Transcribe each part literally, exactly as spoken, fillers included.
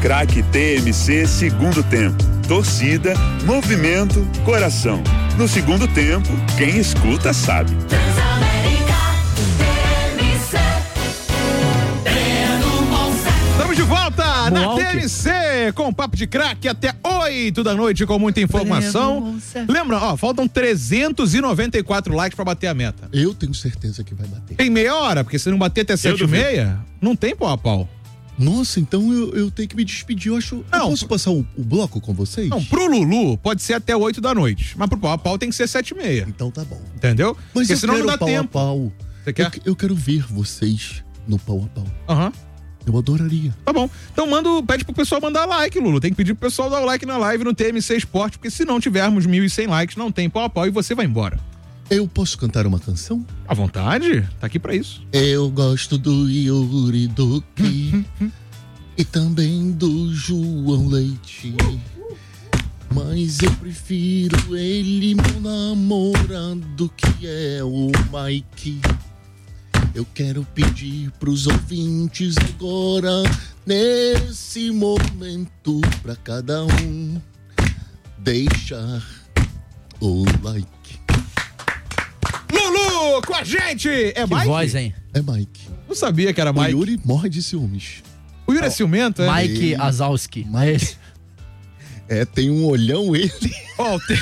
Craque T M C segundo tempo. Torcida, movimento, coração. No segundo tempo, quem escuta sabe. Estamos de volta na Moalque. T M C com papo de craque até oito da noite com muita informação. Lembra, ó, faltam trezentos e noventa e quatro likes pra bater a meta. Eu tenho certeza que vai bater. Tem meia hora, porque se não bater até sete e meia, não tem pau a pau. Nossa, então eu, eu tenho que me despedir, eu acho. Não, eu posso passar o, o bloco com vocês? Não, pro Lulu pode ser até oito da noite, mas pro pau a pau tem que ser sete e meia. Então tá bom. Entendeu? Mas porque eu senão quero não dá pau tempo. a pau. Você quer? Eu, eu quero ver vocês no pau a pau. Aham. Uhum. Eu adoraria. Tá bom. Então manda, pede pro pessoal mandar like, Lulu. Tem que pedir pro pessoal dar o like na live no T M C Esporte, porque se não tivermos mil e cem likes, não tem pau a pau e você vai embora. Eu posso cantar uma canção? À vontade, tá aqui pra isso. Eu gosto do Yuri Duque e também do João Leite, mas eu prefiro ele, meu namorado, que é o Mike. Eu quero pedir pros ouvintes agora, nesse momento, pra cada um deixar o like. Lulu, com a gente! É Que Mike? voz, hein? É Mike. Não sabia que era Mike. O Yuri morre de ciúmes. O Yuri é ciumento, é? Mike Azalski. Mas... É, tem um olhão ele. Ó, o, te...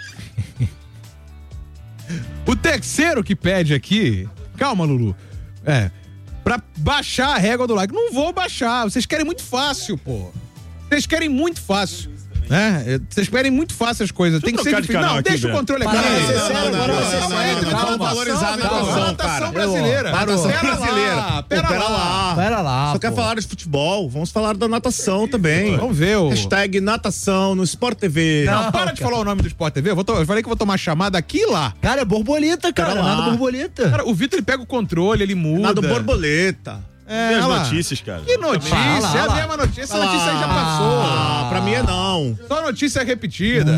o terceiro que pede aqui... Calma, Lulu. É, pra baixar a régua do like. Não vou baixar, vocês querem muito fácil, pô. Vocês querem muito fácil. Né? Vocês querem muito fácil as coisas. Tem que ser difícil. Não, deixa o controle aqui. Vamos valorizar a natação, cara. brasileira. Natação Pera brasileira. lá, pera Pô, pera lá. lá. Pera lá, Só quer pô. falar de futebol, vamos falar da natação também. Vamos ver o... Hashtag natação no Sport T V. Não, Não, para de cara. falar o nome do Sport T V. Eu, vou to... eu falei que eu vou tomar chamada aqui e lá. Cara, é borboleta, cara. Pera lá. Nada borboleta. Cara, o Vitor, ele pega o controle, ele muda. Nada borboleta. É, E as olha lá. notícias, cara? Que notícia? Vai lá, É a lá. mesma notícia. Essa notícia aí já passou. Ah, pra mim é não. Só notícia repetida.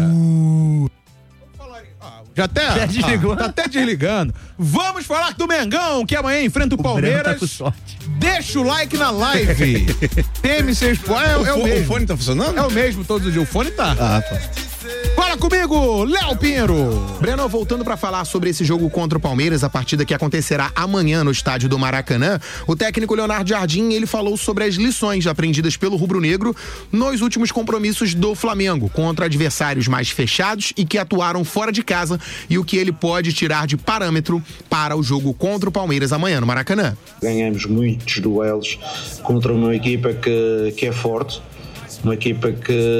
Ah, já até, Já desligou? ah, tá até desligando. Vamos falar do Mengão, que amanhã enfrenta o, O Breno Palmeiras. tá com sorte. Deixa o like na live. T M C Sport. É, é o fo- mesmo. o fone tá funcionando? É o mesmo todos os dias. O fone tá. Ah, tá. Fala comigo, Léo Pinheiro. Breno, voltando para falar sobre esse jogo contra o Palmeiras, a partida que acontecerá amanhã no estádio do Maracanã, o técnico Leonardo Jardim, ele falou sobre as lições aprendidas pelo rubro-negro nos últimos compromissos do Flamengo contra adversários mais fechados e que atuaram fora de casa e o que ele pode tirar de parâmetro para o jogo contra o Palmeiras amanhã no Maracanã. Ganhamos muitos duelos contra uma equipa que, que é forte, uma equipa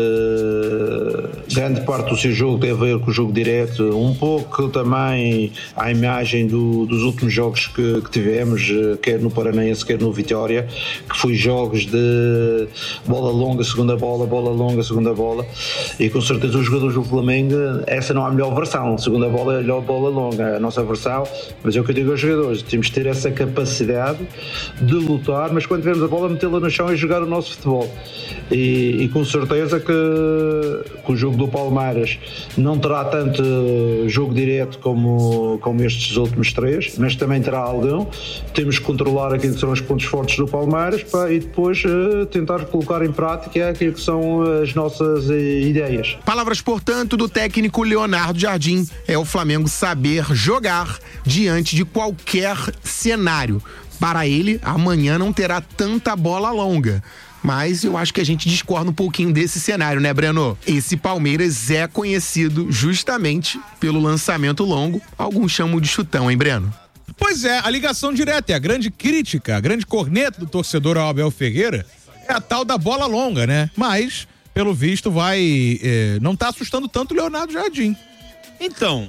que grande parte do seu jogo tem a ver com o jogo direto, um pouco também à imagem do, dos últimos jogos que, que tivemos, quer no Paranaense, quer no Vitória, que foi jogos de bola longa, segunda bola, bola longa, segunda bola, e com certeza os jogadores do Flamengo, essa não é a melhor versão, segunda bola é a melhor bola longa, a nossa versão, mas é o que eu digo aos jogadores, temos de ter essa capacidade de lutar, mas quando tivermos a bola, metê-la no chão e jogar o nosso futebol. E, e com certeza que, que o jogo do Palmeiras não terá tanto jogo direto como, como estes últimos três, mas também terá algum. Temos que controlar aquilo que são os pontos fortes do Palmeiras, pá, e depois uh, tentar colocar em prática aquilo que são as nossas uh, ideias. Palavras, portanto, do técnico Leonardo Jardim. É o Flamengo saber jogar diante de qualquer cenário. Para ele, amanhã não terá tanta bola longa. Mas eu acho que a gente discorda um pouquinho desse cenário, né, Breno? Esse Palmeiras é conhecido justamente pelo lançamento longo. Alguns chamam de chutão, hein, Breno? Pois é, a ligação direta é a grande crítica, a grande corneta do torcedor ao Abel Ferreira é a tal da bola longa, né? Mas, pelo visto, vai... É, não tá assustando tanto o Leonardo Jardim. Então,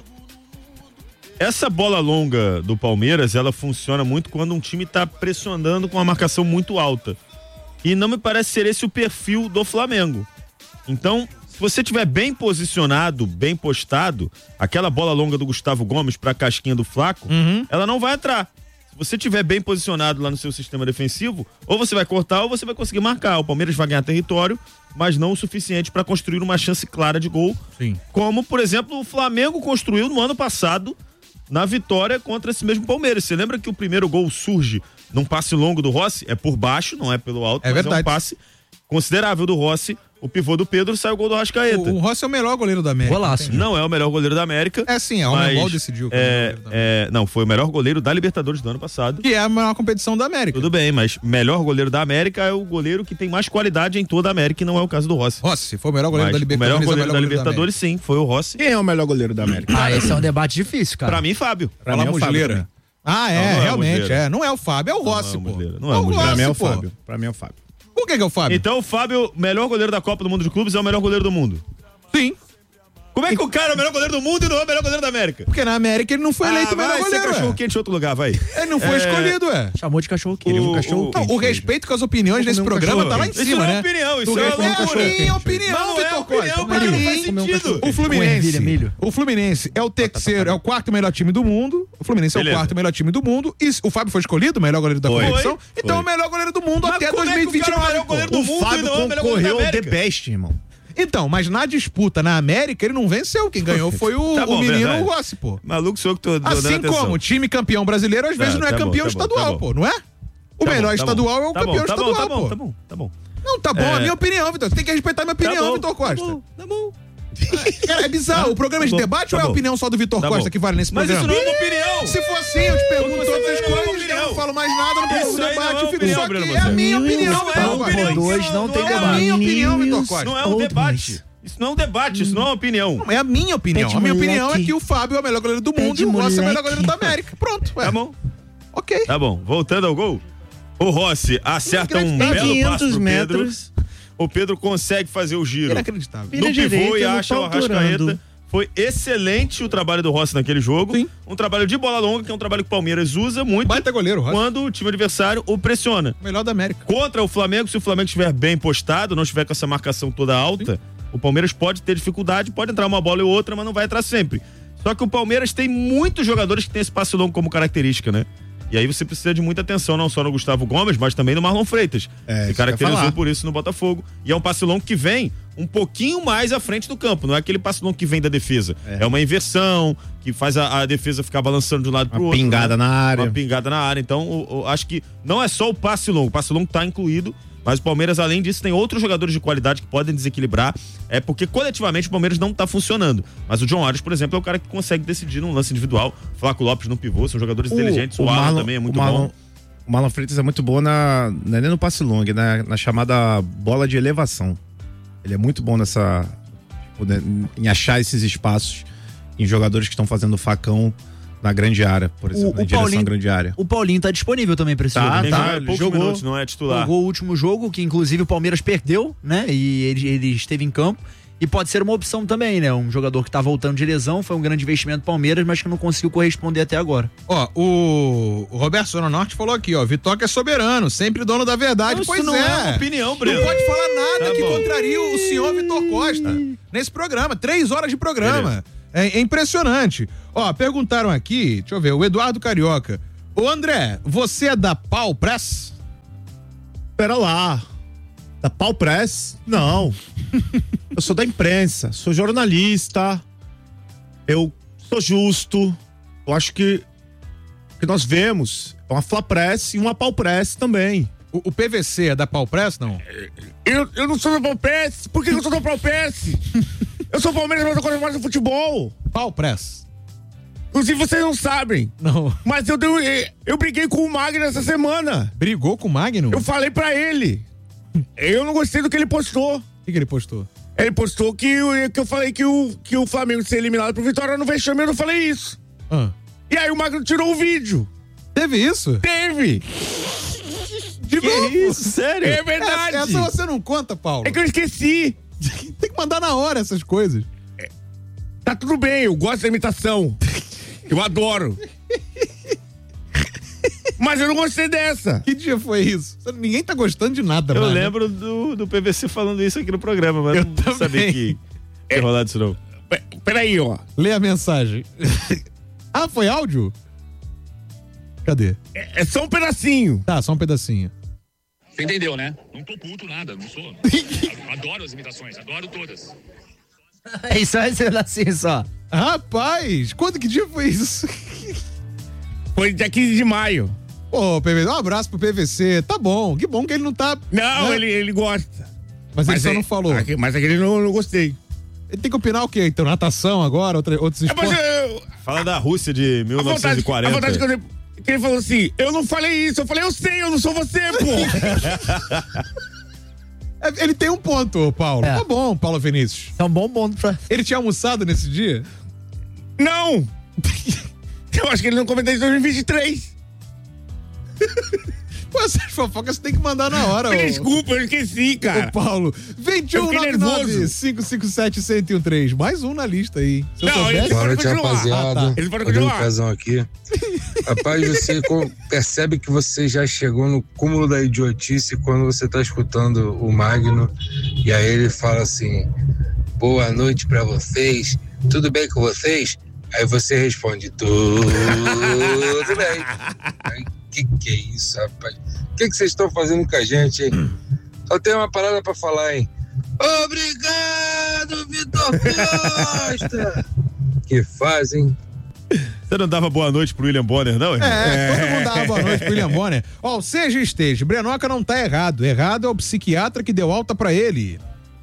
essa bola longa do Palmeiras, ela funciona muito quando um time tá pressionando com uma marcação muito alta. E não me parece ser esse o perfil do Flamengo. Então, se você estiver bem posicionado, bem postado, aquela bola longa do Gustavo Gomes pra casquinha do Flaco, Uhum. ela não vai entrar. Se você estiver bem posicionado lá no seu sistema defensivo, ou você vai cortar ou você vai conseguir marcar. O Palmeiras vai ganhar território, mas não o suficiente para construir uma chance clara de gol. Sim. Como, por exemplo, o Flamengo construiu no ano passado na vitória contra esse mesmo Palmeiras. Você lembra que o primeiro gol surge num passe longo do Rossi? É por baixo, não é pelo alto, É mas verdade. é um passe considerável do Rossi. O pivô do Pedro sai o gol do Arrascaeta. O, o Rossi é o melhor goleiro da América. Golaço. Não é o melhor goleiro da América. É sim, é o mas, Gol decidiu. que É, o melhor goleiro da é, não, foi o melhor goleiro da Libertadores do ano passado. Que é a maior competição da América. Tudo bem, mas melhor goleiro da América é o goleiro que tem mais qualidade em toda a América e não é o caso do Rossi. Rossi, foi o melhor goleiro Mas da o Libertadores. melhor é goleiro da goleiro Libertadores, sim, foi o Rossi. Quem é o melhor goleiro da América? Ah, esse é um debate difícil, cara. Pra mim, Fábio. Pra Fala mim é o Fábio Muslera. também. Ah, é, Não, não é o realmente, Muslera. é. Não é o Fábio, é o Rossi, Não é o pô. Muslera, não é o o Muslera. Pra mim é o Rossi, pô. Fábio. Pra mim é o Fábio. Por que que é o Fábio? Então o Fábio, melhor goleiro da Copa do Mundo de Clubes, é o melhor goleiro do mundo. Sim. Como é que o cara é o melhor goleiro do mundo e não é o melhor goleiro da América? Porque na América ele não foi eleito o melhor vai ser goleiro. cachorro é. quente em outro lugar, vai. Ele não foi É, escolhido, é. Chamou de cachorro Ele é um quente. cachorro Não, o respeito com as opiniões nesse comer um programa tá lá em Isso cima, não é né? opinião, isso Tu é respeita um a cachorro minha quente. opinião, Não é Vitor opinião, Costa. cara, não faz Comer um sentido. cachorro O Com Fluminense, ervilha, milho. o Fluminense é o terceiro, é o quarto melhor time do mundo. O Fluminense é Beleza. o quarto melhor time do mundo. E o Fábio foi escolhido, o melhor goleiro da Foi. competição. Foi. Então é o Foi. melhor goleiro do mundo Mas até como é que o dois mil e vinte e cara é o nove. melhor goleiro do O mundo Fábio e não é o melhor goleiro da concorreu ao The América? Best, irmão. Então, mas na disputa na América ele não venceu. Quem ganhou foi o, Tá bom, o menino verdade. Rossi, pô. Maluco, sou eu que tô dando Assim atenção. como o time campeão brasileiro às vezes Tá, não é tá bom, campeão tá bom, estadual, tá bom. pô, não é? O Tá melhor bom, tá estadual bom. é o Tá campeão bom, tá bom, estadual, tá bom, pô. tá bom, tá bom. Não, tá bom, É. a minha opinião, Vitor. Você tem que respeitar a minha opinião, Tá bom, Vitor Costa. Tá bom, tá bom. Cara, é bizarro. O programa é de Tá bom, debate tá ou é a bom. opinião só do Vitor Tá Costa bom. que vale nesse Mas isso programa? não é uma opinião. Se for assim, eu te pergunto Você todas não as é uma coisas, opinião. eu não falo mais nada, não Isso pergunto aí não é debate, uma fico opinião, só Breno aqui. É a Marcelo. minha opinião, Não é Vitor uma Costa. opinião. Dois não tem é É a debate. minha opinião, Vitor Costa. Não é um debate. Isso não é um debate, isso não é uma opinião. Não, é a minha opinião. Pede A minha moleque. opinião é que o Fábio é o melhor goleiro do mundo Pede e o Rossi é o melhor moleque. goleiro da América. Pronto, ué. Tá bom? Ok. Tá bom. Voltando ao gol. O Rossi acerta um belo passo quinhentos pro Pedro. metros. O Pedro consegue fazer o giro Inacreditável. no pivô direita, e no acha o pau Arrascaeta. durando. Foi excelente o trabalho do Rossi naquele jogo. Sim. Um trabalho de bola longa, que é um trabalho que o Palmeiras usa muito Baita goleiro, Rossi. quando o time adversário o pressiona. Melhor da América. Contra o Flamengo, se o Flamengo estiver bem postado, não estiver com essa marcação toda alta, o Palmeiras pode ter dificuldade, pode entrar uma bola e outra, mas não vai entrar sempre. Só que o Palmeiras tem muitos jogadores que têm esse passe longo como característica, né? E aí você precisa de muita atenção, não só no Gustavo Gomes, mas também no Marlon Freitas. É, que isso que eu ia caracterizou falar. por isso no Botafogo. E é um passe longo que vem um pouquinho mais à frente do campo. Não é aquele passe longo que vem da defesa. É, é uma inversão, que faz a, a defesa ficar balançando de um lado pro Uma outro. pingada né? na área. Uma pingada na área. Então, o- o- acho que não é só o passe longo. O passe longo tá incluído. Mas o Palmeiras, além disso, tem outros jogadores de qualidade que podem desequilibrar. É porque coletivamente o Palmeiras não tá funcionando. Mas o John Arias, por exemplo, é o cara que consegue decidir num lance individual. Flávio Lopes no pivô, são jogadores inteligentes. O, Alan também é muito o Marlon, bom. O Marlon Freitas é muito bom na, não é nem no passe longo, é na, na chamada bola de elevação. Ele é muito bom nessa, tipo, né, em achar esses espaços em jogadores que estão fazendo facão na grande área, por exemplo, O- na o direção Paulinho- à grande área. O Paulinho tá disponível também pra esse Tá, jogo. Tem tá, jogado ele poucos jogou. minutos, não é titular. Jogou o último jogo, que inclusive o Palmeiras perdeu, né? E ele, ele esteve em campo. E pode ser uma opção também, né? Um jogador que tá voltando de lesão, foi um grande investimento do Palmeiras, mas que não conseguiu corresponder até agora. Ó, o, o Roberto Zona Norte falou aqui, ó, Vitória é soberano, sempre dono da verdade. Não, pois isso não é uma é. opinião, Breno. Não pode falar nada Tá que bom. contraria o senhor Vitor Costa nesse programa. Três horas de programa. É, é impressionante. Ó, perguntaram aqui, deixa eu ver, o Eduardo Carioca. Ô André, você é da Pau Press? Pera lá. Da Pau Press? Não. Eu sou da imprensa, sou jornalista. Eu sou justo. Eu acho que o que nós vemos é uma Fla Press e uma Pau Press também. O, o P V C é da Pau Press, não? Eu, eu não sou da Pau Press. Por que eu sou da Pau Press? Eu sou Palmeiras, mas eu gosto mais do futebol. Pau Press. Inclusive, vocês não sabem. Não. Mas eu, dei, eu, eu briguei com o Magno essa semana. Brigou com o Magno? Eu falei pra ele. Eu não gostei do que ele postou. O que, que ele postou? Ele postou que, eu- que eu falei que o, que o Flamengo ser eliminado pro Vitória no vexame, eu não falei isso. Ah. E aí o Magno tirou o vídeo. Teve isso? Teve! De Que novo? isso, sério? É verdade! Essa, essa você não conta, Paulo. É que eu esqueci. Tem que mandar na hora essas coisas. Tá tudo bem, eu gosto da imitação. Eu adoro. Mas eu não gostei dessa. Que dia foi isso? Ninguém tá gostando de nada, Eu mais, né? lembro do, do P V C falando isso aqui no programa, mas Eu não também. sabia que ia rolar disso não. P- Peraí, ó. Lê a mensagem. Ah, foi áudio? Cadê? É, é só um pedacinho. Tá, só um pedacinho. Você entendeu, né? Não tô puto nada, não sou. Adoro as imitações, adoro todas. É isso aí, assim só. Rapaz, quando que dia foi isso? Foi dia quinze de maio. Pô, P V C, um abraço pro P V C. Tá bom, que bom que ele não tá... Não, né? ele, ele gosta. Mas, Mas ele só é- não falou. aque- Mas aquele não, não gostei. Ele tem que opinar o quê? Então, natação agora, outra, outros É, esportes? mas eu- Fala da Rússia de mil a novecentos vontade, e quarenta. a vontade que, eu, que ele falou assim, eu não falei isso. Eu falei, eu sei, eu não sou você, pô. É, Ele tem um ponto, ô, Paulo. É. Tá bom, Paulo Vinícius. É um bom ponto pra. Ele tinha almoçado nesse dia? Não. Eu acho que ele não comentou em dois mil e vinte e três. Pô, essas fofocas você tem que mandar na hora, ô. Desculpa, eu esqueci, cara. Ô, Paulo, vinte e um Eu fiquei nove nove, nervoso. cinco cinco sete, um zero um três. Mais um na lista aí. Se eu Não, soubesse- ele Boa pode noite, continuar. rapaziada. Ah, tá. Ele pode Rodrigo continuar. Pezão aqui. Rapaz, você co- percebe que você já chegou no cúmulo da idiotice quando você tá escutando o Magno e aí ele fala assim: boa noite pra vocês, tudo bem com vocês? Aí você responde: tudo bem. Aí, que que é isso, rapaz? O que que vocês estão fazendo com a gente, hein? Só tem uma parada pra falar, hein? Obrigado, Vitor Costa! Que fazem. Você não dava boa noite pro William Bonner, não? irmão? É, todo mundo dava boa noite pro William Bonner. Ó, seja e esteja, Brenoca não tá errado. Errado é o psiquiatra que deu alta pra ele.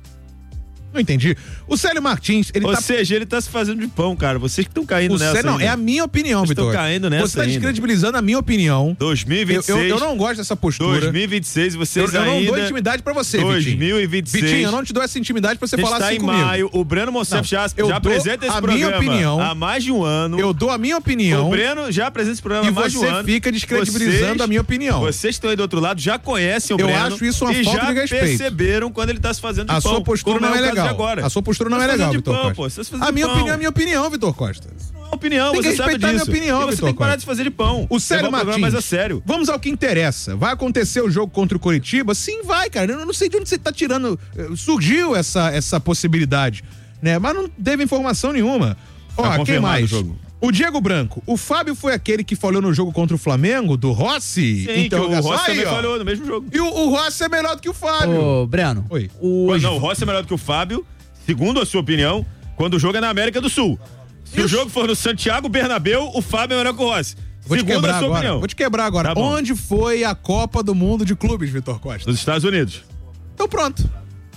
Não entendi. O Célio Martins, ele Ou tá... seja, ele tá se fazendo de pão, cara. Vocês que estão caindo O nessa. Célio, não, ainda. é a minha opinião, Vocês Vitor. estão caindo nessa Você tá ainda. descredibilizando a minha opinião. dois mil e vinte e Eu, seis. eu, eu não gosto dessa postura. dois mil e vinte e seis, Eu, vocês eu não ainda. dou intimidade pra você, Vitinho. dois mil e vinte e seis. Vitinho, eu não te dou essa intimidade pra você A gente falar tá assim em comigo. maio, o Breno Não, Monsef já, eu já dou apresenta esse a programa minha opinião. há mais de um ano. Eu dou a minha opinião. O Breno já apresenta esse programa E há mais de um você ano. fica descredibilizando Vocês- a minha opinião. Vocês que estão aí do outro lado já conhecem o Eu Breno. acho isso uma e falta já de respeito. perceberam quando ele tá se fazendo de A pão. sua postura como não é o caso de legal. agora. A sua postura não Tá é se legal, fazendo de Vitor pão, Costa. pô. Você tá se fazendo A de minha pão. opinião é a minha opinião, Vitor Costa. Opinião, Tem que você sabe respeitar a minha disso. opinião, E você Vitor tem que parar Costa. de fazer de pão. O Célio Levar programa Martins, mais a sério. vamos ao que interessa. Vai acontecer o jogo contra o Coritiba? Sim, vai, cara. Eu não sei de onde você tá tirando. Surgiu essa, essa possibilidade, né? Mas não teve informação nenhuma. Ó, Tá quem confirmado mais? o jogo. O Diego Branco. O Fábio foi aquele que falhou no jogo contra o Flamengo, do Rossi? Sim, que o Interrogação. Rossi Aí, também ó. falhou no mesmo jogo. E o, o Rossi é melhor do que o Fábio. Ô, Breno. Oi. O... Pô, não, o Rossi é melhor do que o Fábio, segundo a sua opinião, quando o jogo é na América do Sul. Se Isso. o jogo for no Santiago Bernabéu, o Fábio é melhor que o Rossi. Vou te segundo quebrar a sua agora. opinião. Vou te quebrar agora. Tá bom. Onde foi a Copa do Mundo de Clubes, Vitor Costa? Nos Estados Unidos. Então pronto.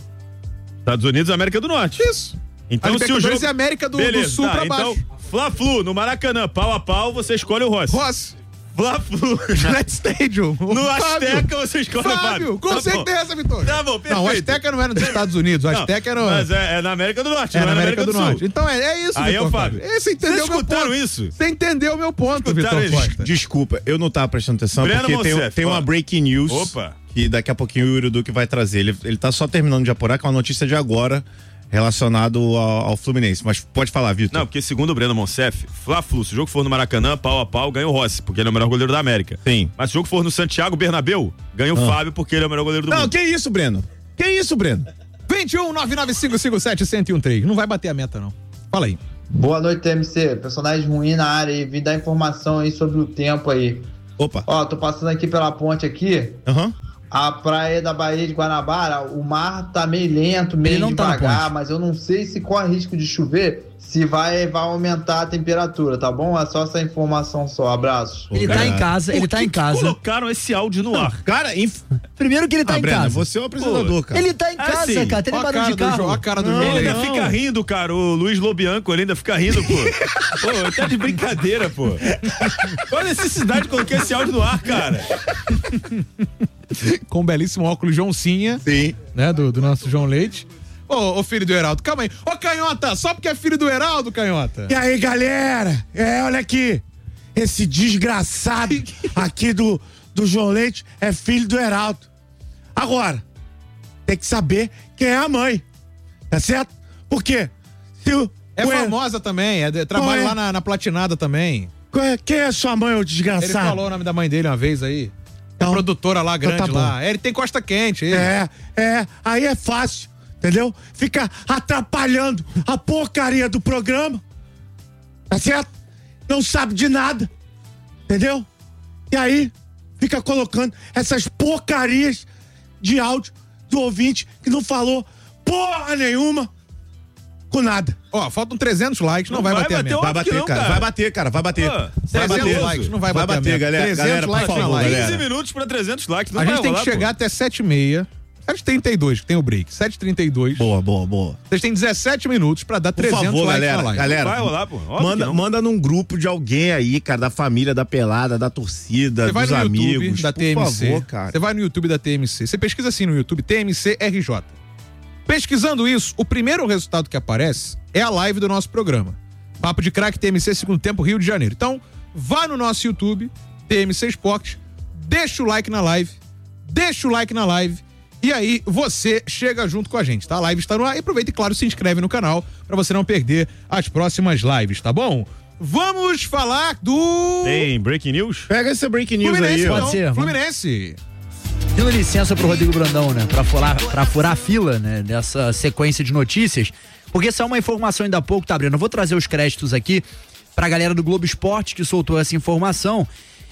Estados Unidos e América do Norte. Isso. Então, A se o Libertadores jogo... é América do, Beleza, do Sul tá, pra então, baixo. Fla-Flu, no Maracanã, pau a pau, você escolhe o Rossi. Rossi. Fla-Flu. Gillette Stadium. O No Fábio. Azteca, você escolhe o Fábio, Fábio. com Tá bom. certeza, Vitor. Tá bom, perfeito. Não, o Azteca não era nos Estados Unidos, o Não, Azteca era... Mas é, é na América do Norte, É, não na é na América do Norte. Sul. Então é, é isso, Aí é o Vitor Fábio. Costa. Você entendeu Vocês meu escutaram ponto. isso? Você entendeu o meu ponto, Escutaram Vitor isso? Costa. Desculpa, eu não tava prestando atenção Breno porque tem, Monsef, tem uma ó. breaking news. Opa. Que daqui a pouquinho o Yuri Duque vai trazer. Ele, ele tá só terminando de apurar com a notícia de agora relacionado ao, ao Fluminense. Mas pode falar, Vitor. Não, porque segundo o Breno Monsef, Fla-Flu, se o jogo for no Maracanã, pau a pau, ganha o Rossi, porque ele é o melhor goleiro da América. Sim. Mas se o jogo for no Santiago Bernabéu, ganha o Ah. Fábio, porque ele é o melhor goleiro do Não, mundo. que isso, Breno? Que isso, Breno? vinte e um, nove nove cinco cinco sete, um zero um três. Não vai bater a meta, não. Fala aí. Boa noite, T M C. Personagem ruim na área e vim dar informação aí sobre o tempo aí. Opa. Ó, tô passando aqui pela ponte aqui. Aham. A praia da Baía de Guanabara, o mar tá meio lento, meio Ele não tá na devagar, ponte. mas eu não sei se corre risco de chover, se vai, vai aumentar a temperatura, tá bom? É só essa informação só. Abraço. Ele tá em casa, ele Por tá que em que casa. colocaram esse áudio no ar? Cara, inf... Primeiro que ele tá ah, em Breno, casa. você é o apresentador, cara. Ele tá em casa, Assim, cara. Tem Ó a barulho cara de do João, carro. ó a cara do Não, João Ele ainda Leite. fica rindo, cara. O Luiz Lobianco, ele ainda fica rindo, pô. Pô, tá de brincadeira, pô. Qual a necessidade de colocar esse áudio no ar, cara? Com um belíssimo óculos João Cinha, Sim. né, do, do nosso João Leite. Ô, ô, filho do Heraldo, calma aí. Ô, Canhota, só porque é filho do Heraldo, Canhota. E aí, galera? É, olha aqui. Esse desgraçado aqui do, do João Leite é filho do Heraldo. Agora, tem que saber quem é a mãe. Tá certo? Por quê? Se o, É o Her- famosa também, é de- trabalha Qual é? lá na, na Platinada também. Qual é- Quem é a sua mãe, ô Ele desgraçado? falou o nome da mãe dele uma vez aí. É a Então- produtora lá, então grande tá bom. lá. É, ele tem costa quente, ele. É, é, aí é fácil, entendeu? Fica atrapalhando a porcaria do programa, tá certo? Não sabe de nada, entendeu? E aí, fica colocando essas porcarias de áudio do ouvinte que não falou porra nenhuma com nada. Ó, faltam trezentos likes, não, Não vai, vai bater a bater meta. o- Vai bater, não, cara, cara. vai bater, cara, vai bater. Pô, vai trezentos bater, likes, não vai vai bater a bater, meta. galera, trezentos galera, por likes favor, na live. galera. quinze minutos pra trezentos likes. Não A vai gente tem que rolar, chegar pô. até sete e meia, sete e trinta e dois, que tem o break. sete e trinta e dois. Boa, boa, boa. Vocês têm dezessete minutos pra dar Por trezentos favor, likes galera, na live. galera, Vai rolar, pô. Óbvio que Manda, não. manda num grupo de alguém aí, cara, da família, da pelada, da torcida, Você vai dos no amigos. YouTube da por T M C. favor, cara. Você vai no YouTube da T M C. Você pesquisa assim no YouTube, T M C R J. Pesquisando isso, o primeiro resultado que aparece é a live do nosso programa. Papo de Craque T M C Segundo Tempo Rio de Janeiro. Então, vá no nosso YouTube, T M C Esporte, deixa o like na live, deixa o like na live e aí você chega junto com a gente, tá? A live está no ar e aproveita e, claro, se inscreve no canal pra você não perder as próximas lives, tá bom? Vamos falar do... Tem breaking news? Pega esse breaking news Fluminense, aí, ó. então. Pode ser, vamos. Fluminense. Dando licença pro Rodrigo Brandão, né? Pra furar, pra furar a fila, né? Dessa sequência de notícias. Porque essa é uma informação ainda há pouco, tá, Breno? Eu vou trazer os créditos aqui pra galera do Globo Esporte que soltou essa informação.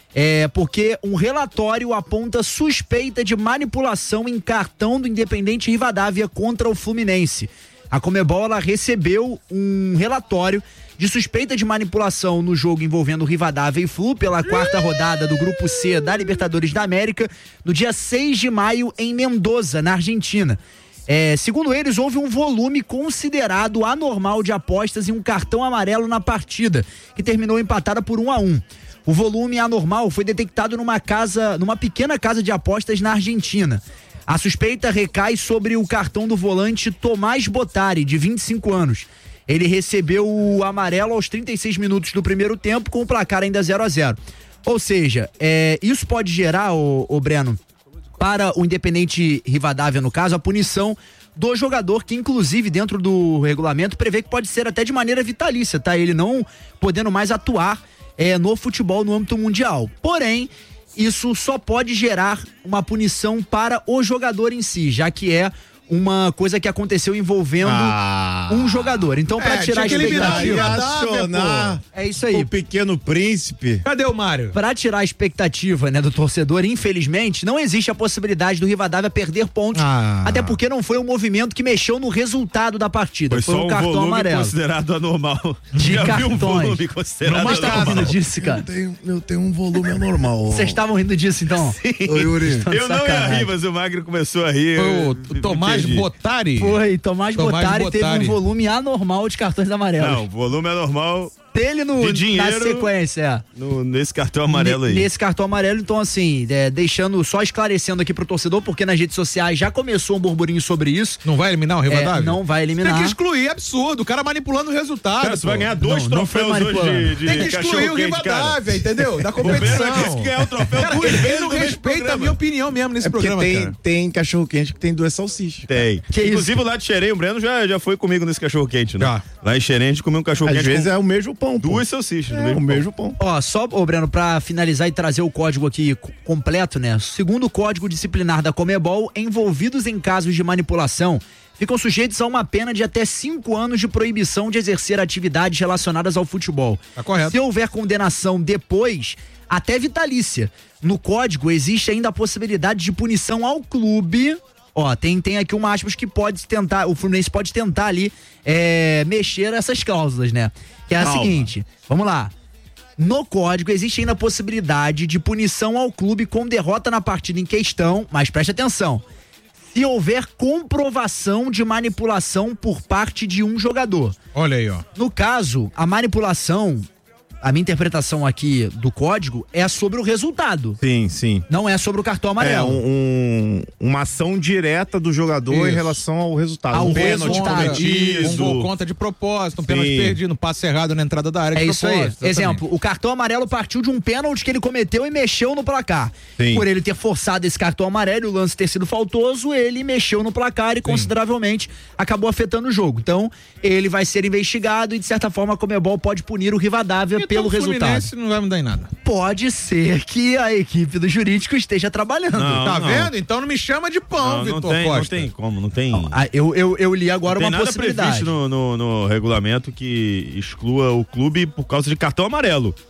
É porque um relatório aponta suspeita de manipulação em cartão do Independente Rivadavia contra o Fluminense. A Conmebol, ela recebeu um relatório de suspeita de manipulação no jogo envolvendo Rivadavia e Flu pela quarta rodada do Grupo C da Libertadores da América, no dia seis de maio em Mendoza, na Argentina. É, segundo eles, houve um volume considerado anormal de apostas e um cartão amarelo na partida, que terminou empatada por um a um. O volume anormal foi detectado numa casa, numa pequena casa de apostas na Argentina. A suspeita recai sobre o cartão do volante Tomás Bottari, de vinte e cinco anos. Ele recebeu o amarelo aos trinta e seis minutos do primeiro tempo, com o placar ainda zero a zero. Ou seja, é, isso pode gerar, ô, ô Breno, para o Independente Rivadavia, no caso, a punição do jogador, que inclusive dentro do regulamento prevê que pode ser até de maneira vitalícia, tá? Ele não podendo mais atuar é, no futebol no âmbito mundial. Porém, isso só pode gerar uma punição para o jogador em si, já que é uma coisa que aconteceu envolvendo Ah. um jogador. Então, pra É, tirar a tinha que eliminar expectativa... acionar É isso aí. o Pequeno Príncipe. Cadê o Mário? Pra tirar a expectativa, né, do torcedor, infelizmente, não existe a possibilidade do Rivadavia perder pontos, Ah. até porque não foi um movimento que mexeu no resultado da partida, Foi foi, só um um cartão volume amarelo. considerado anormal. De Já vi um cartões. volume considerado Mas tava anormal. rindo disso, cara. Eu tenho, eu tenho um volume anormal. Vocês estavam rindo disso, então? Ô, Yuri. Eu não ia Sacanagem. rir, mas o Magro começou a rir. Foi o eu- o Tomás entendi. Bottari? Foi, Tomás, Tomás Bottari, Bottari. teve um volume anormal de cartões amarelos. Não, o volume é normal Dele no, de dinheiro na sequência, é. no, nesse cartão amarelo aí. Ne- Nesse cartão amarelo, então assim, é, deixando, só esclarecendo aqui pro torcedor, porque nas redes sociais já começou um burburinho sobre isso. Não vai eliminar o Rivadavia? É, não vai eliminar. Tem que excluir, absurdo. O cara manipulando o resultado. Cara, você vai pô. ganhar dois Não, não foi troféus hoje manipulando. de, de Tem que excluir o cachorro-quente, cara. Rivadavia, entendeu? Da O Breno competição. disse que ganhar o troféu Cara, duas ele vezes não no mesmo respeita a programa. minha opinião mesmo nesse É porque programa, tem, cara. tem cachorro-quente que tem duas salsichas. Tem. Que Inclusive lá de Xerém, o Breno já, já foi comigo nesse cachorro-quente, né? Já. Lá em Xerém a gente comeu um cachorro-quente Às vezes com é o mesmo pão, pô. duas salsichas. É, no o mesmo mesmo pão. Ó, só, ô Breno, pra finalizar e trazer o código aqui c- completo, né? Segundo o Código Disciplinar da Conmebol, envolvidos em casos de manipulação ficam sujeitos a uma pena de até cinco anos de proibição de exercer atividades relacionadas ao futebol. Tá correto. Se houver condenação depois, até vitalícia. No código existe ainda a possibilidade de punição ao clube. Ó, tem, tem aqui uma aspas que pode tentar, o Fluminense pode tentar ali é, mexer essas cláusulas, né? Que é a Calma. seguinte, vamos lá. No código existe ainda a possibilidade de punição ao clube com derrota na partida em questão, mas preste atenção, se houver comprovação de manipulação por parte de um jogador. Olha aí, ó. No caso, a manipulação, a minha interpretação aqui do código é sobre o resultado, Sim, sim. não é sobre o cartão É amarelo. um, um- uma ação direta do jogador Isso. em relação ao resultado. Ao um pênalti resultado. cometido. Um gol contra de propósito, um pênalti Sim. perdido, um passe errado na entrada da área É de isso aí. propósito. Exemplo, o cartão amarelo partiu de um pênalti que ele cometeu e mexeu no placar. Sim. Por ele ter forçado esse cartão amarelo e o lance ter sido faltoso, ele mexeu no placar e consideravelmente acabou afetando o jogo. Então, ele vai ser investigado e, de certa forma, a Conmebol pode punir o Rivadavia Então, pelo o resultado. Fluminense não vai mudar em nada. Pode ser que a equipe do jurídico esteja trabalhando. Não, Tá não. vendo? Então não me chama de pão, Não, Vitor não tem, Costa. não tem como, não tem. Ah, eu, eu, eu li agora Não tem uma nada possibilidade. previsto no, no, no regulamento que exclua o clube por causa de cartão amarelo.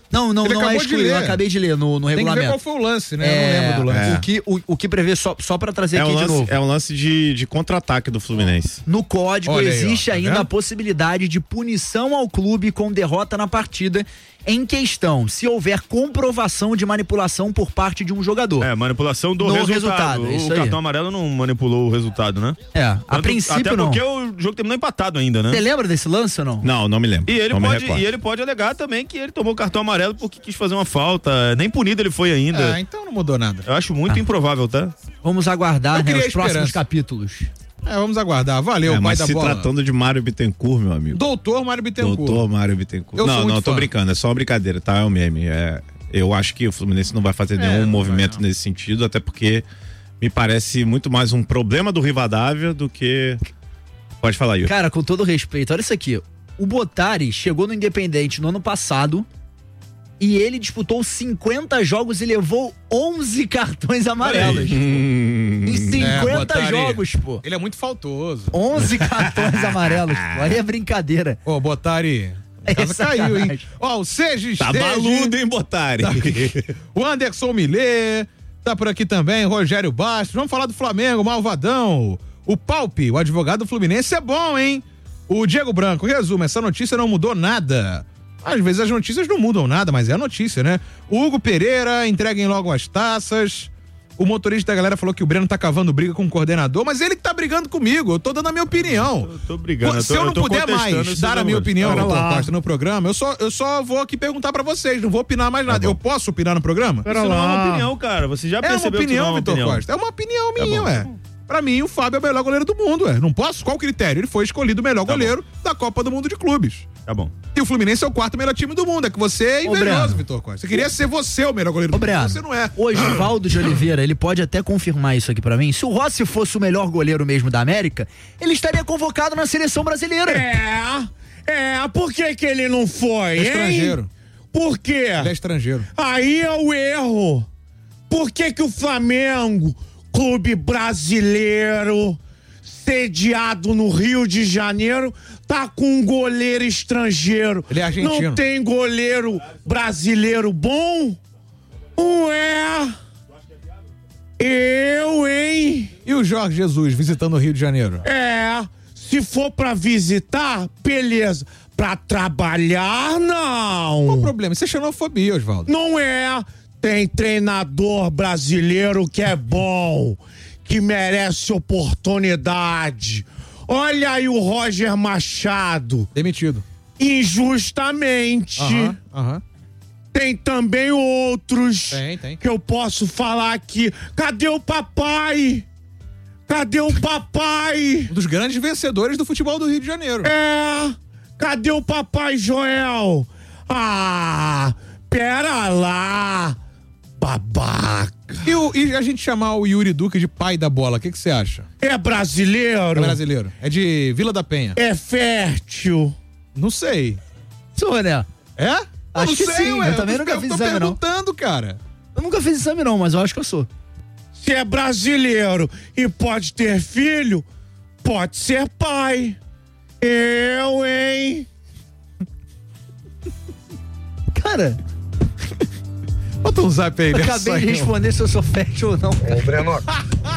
Não, não, Ele não é acabou de excluído. Eu ler. acabei de ler no, no Tem que regulamento. ver qual foi o lance, né? Eu É, não lembro do lance. O, que, o, o que prevê, só, só pra trazer É aqui um de lance, novo. é um lance de, de contra-ataque do Fluminense. No código Olha aí, existe ó, tá ainda vendo? a possibilidade de punição ao clube com derrota na partida em questão, se houver comprovação de manipulação por parte de um jogador. É, manipulação do No resultado. resultado, isso O aí. cartão amarelo não manipulou o resultado, né? É, a Tanto- princípio até não. porque o jogo terminou empatado ainda, né? Você lembra desse lance ou não? Não, não me lembro. E ele, não me pode, recordo. e ele pode alegar também que ele tomou cartão amarelo porque quis fazer uma falta. Nem punido ele foi ainda. Ah, então não mudou nada. Eu acho muito Ah. improvável, tá? Vamos aguardar, Eu né, queria os próximos esperança. capítulos. É, vamos aguardar. Valeu, É, pai mas da se bola. tratando de Mário Bittencourt, meu amigo. Doutor Mário Bittencourt. Doutor Mário Bittencourt. Eu sou não, muito não, tô fã. brincando, é só uma brincadeira, tá? É um meme. É, eu acho que o Fluminense não vai fazer nenhum não movimento vai, não. nesse sentido, até porque me parece muito mais um problema do Rivadavia do que. Pode falar, Yuri. Cara, com todo respeito, olha isso aqui. O Bottari chegou no Independente no ano passado e ele disputou cinquenta jogos e levou onze cartões amarelos. Hum, Em cinquenta Bottari. jogos, pô. Ele é muito faltoso. onze cartões amarelos, pô. Aí é brincadeira. Ô, Botari. A casa É caiu, hein? sacanagem. Ó, o Sege tá baludo, hein, Botari? Tá aqui. O Anderson Milê, tá por aqui também, Rogério Bastos. Vamos falar do Flamengo, Malvadão. O Palpe, o advogado do Fluminense, é bom, hein? O Diego Branco, resumo, essa notícia não mudou nada. Às vezes as notícias não mudam nada, mas é a notícia, né? O Hugo Pereira, entreguem logo as taças. O motorista da galera falou que o Breno tá cavando briga com o coordenador, mas ele que tá brigando comigo, eu tô dando a minha opinião. Eu tô brigando. eu Se tô- eu não eu tô puder contestando mais esses dar a minha valores. opinião, Pera Vitor lá. Costa, no programa, eu só, eu só vou aqui perguntar pra vocês, não vou opinar mais nada. bom. Eu posso opinar no programa? Pera Isso não é uma lá. opinião, cara. Você já É uma percebeu que isso não é opinião, uma Vitor opinião. Costa. É uma opinião Tá minha, bom, ué. tá bom. Pra mim, o Fábio é o melhor goleiro do mundo, ué. Não posso? Qual o critério? Ele foi escolhido o melhor Tá goleiro da Copa do Mundo de Clubes. Tá bom. E o Fluminense é o quarto melhor time do mundo. É que você é Ô, invejoso, Breno. Vitor Costa. Você queria ser você o melhor goleiro Ô, do mundo. Breno, Você não é. o Osvaldo de Oliveira, ele pode até confirmar isso aqui pra mim. Se o Rossi fosse o melhor goleiro mesmo da América, ele estaria convocado na seleção brasileira. É, é, por que que ele não foi, É hein? estrangeiro. Por quê? Ele é estrangeiro. Aí é o erro. Por que que o Flamengo, clube brasileiro, sediado no Rio de Janeiro, tá com um goleiro estrangeiro? Ele é argentino. Não tem goleiro brasileiro bom? Ué, eu, hein? E o Jorge Jesus visitando o Rio de Janeiro? É, se for pra visitar, beleza. Pra trabalhar, não. Qual o problema? Isso é xenofobia, Osvaldo. Não é. Tem treinador brasileiro que é bom, que merece oportunidade. Olha aí o Roger Machado. Demitido. Injustamente. Aham, aham. Tem também outros Tem, tem. que eu posso falar aqui. Cadê o papai? Cadê o papai? Um dos grandes vencedores do futebol do Rio de Janeiro. É. Cadê o papai Joel? Ah, pera lá. Babaca. E, o- e a gente chamar o Yuri Duque de pai da bola, o que que você acha? É brasileiro? É brasileiro. É de Vila da Penha. É fértil? Não sei. Sou, né? É? Eu Acho não que sei, sim, ué. eu também tô- nunca fiz tô exame, não. perguntando, cara. Eu nunca fiz exame não, mas eu acho que eu sou. Se é brasileiro e pode ter filho, pode ser pai. Eu, hein? Cara, Bota um zap aí, né? acabei de responder se eu sou fértil ou não. Ô, Breno,